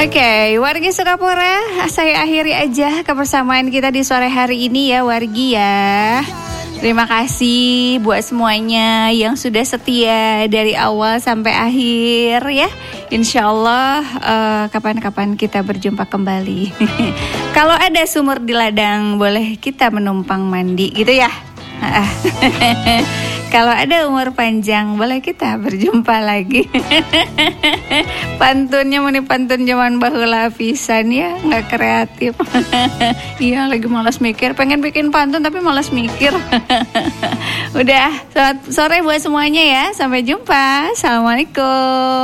Oke, wargi Sukapura, saya akhiri aja kebersamaan kita di sore hari ini ya wargi ya. Terima kasih buat semuanya yang sudah setia dari awal sampai akhir ya. Insya Allah kapan-kapan kita berjumpa kembali. Kalau ada sumur di ladang boleh kita menumpang mandi gitu ya. Kalau ada umur panjang boleh kita berjumpa lagi. Pantunnya meni pantun zaman baheula pisan ya, nggak kreatif. Iya lagi malas mikir, pengen bikin pantun tapi malas mikir. Udah, selamat sore buat semuanya ya, sampai jumpa. Assalamualaikum.